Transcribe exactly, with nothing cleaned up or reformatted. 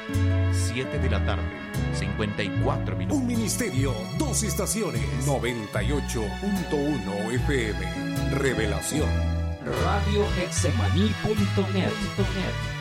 siete de la tarde, cincuenta y cuatro minutos. Un ministerio, dos estaciones. noventa y ocho punto uno F M. Revelación. Radio Hexemaní punto net.